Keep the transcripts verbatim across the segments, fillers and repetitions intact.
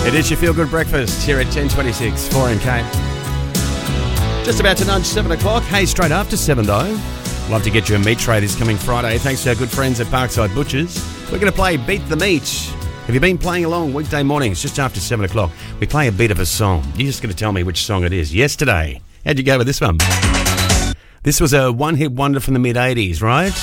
It is your Feel Good Breakfast here at ten twenty-six, four N K. Just about to nudge seven o'clock. Hey, straight after seven though. Love to get you a meat tray this coming Friday. Thanks to our good friends at Parkside Butchers. We're going to play Beat the Meat. Have you been playing along weekday mornings just after seven o'clock? We play a beat of a song. You're just going to tell me which song it is. Yesterday. How'd you go with this one? This was a one-hit wonder from the mid-eighties, right?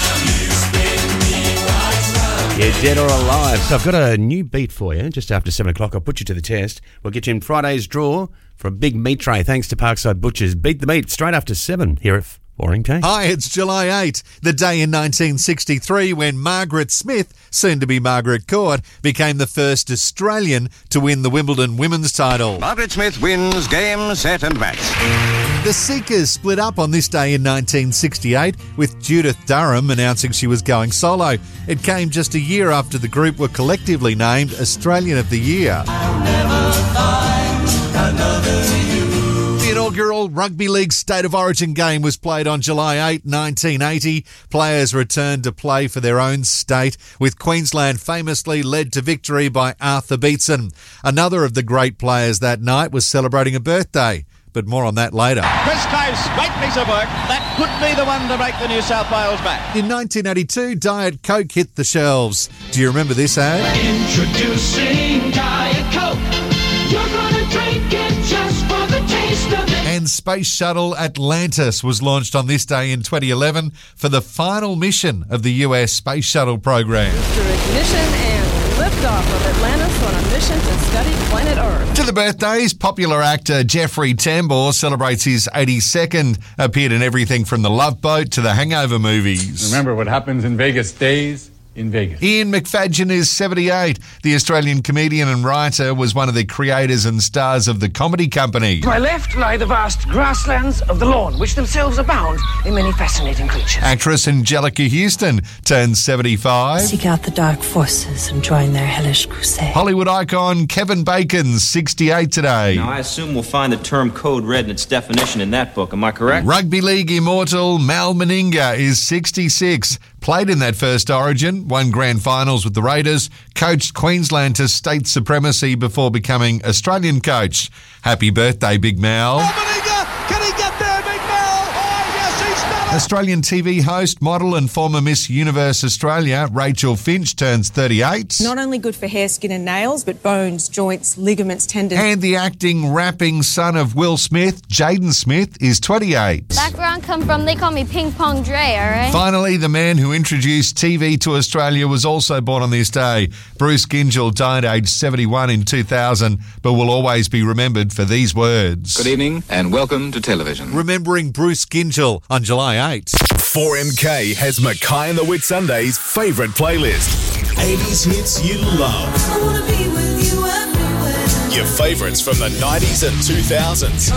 Yeah, dead or alive. So I've got a new beat for you just after seven o'clock. I'll put you to the test. We'll get you in Friday's draw for a big meat tray thanks to Parkside Butchers. Beat the Meat straight after seven here at four N K. Hi, it's July eighth, the day in nineteen sixty-three when Margaret Smith, soon to be Margaret Court, became the first Australian to win the Wimbledon women's title. Margaret Smith wins game, set and match. The Seekers split up on this day in nineteen sixty-eight, with Judith Durham announcing she was going solo. It came just a year after the group were collectively named Australian of the Year. I'll never find another you. The inaugural Rugby League State of Origin game was played on July eighth, nineteen eighty. Players returned to play for their own state, with Queensland famously led to victory by Arthur Beetson. Another of the great players that night was celebrating a birthday. But more on that later. Chris Close, great piece of work. That could be the one to break the New South Wales back. In nineteen eighty-two, Diet Coke hit the shelves. Do you remember this ad? Introducing Diet Coke. You're gonna drink it just for the taste of it. And Space Shuttle Atlantis was launched on this day in twenty eleven for the final mission of the U S Space Shuttle program. Booster ignition and liftoff of Atlantis on a mission to study planet Earth. To the birthdays, popular actor Jeffrey Tambor celebrates his eighty-second. Appeared in everything from The Love Boat to the Hangover movies. Remember, what happens in Vegas stays in Vegas. Ian McFadgen is seventy-eight. The Australian comedian and writer was one of the creators and stars of The Comedy Company. To my left lie the vast grasslands of the lawn, which themselves abound in many fascinating creatures. Actress Angelica Houston turns seventy-five. Seek out the dark forces and join their hellish crusade. Hollywood icon Kevin Bacon's sixty-eight today. Now, I assume we'll find the term code red in its definition in that book. Am I correct? Rugby League immortal Mal Meninga is sixty-six. Played in that first Origin, won grand finals with the Raiders, coached Queensland to state supremacy before becoming Australian coach. Happy birthday, Big Mal. Oh, Meninga! Can he get there, Big Mal? Oh, yes, he's done it! Australian T V host, model and former Miss Universe Australia, Rachel Finch, turns thirty-eight. Not only good for hair, skin and nails, but bones, joints, ligaments, tendons. And the acting, rapping son of Will Smith, Jaden Smith, is twenty-eight. Back where I come from, they call me Ping Pong Dre, all right? Finally, the man who introduced T V to Australia was also born on this day. Bruce Gyngell died aged seventy-one in two thousand, but will always be remembered for these words. Good evening and welcome to television. Remembering Bruce Gyngell on July eighth. four N K has Mackay and the Whitsundays' favourite playlist. eighties hits you love. I wanna be with you everywhere. Your favourites from the nineties and two thousands.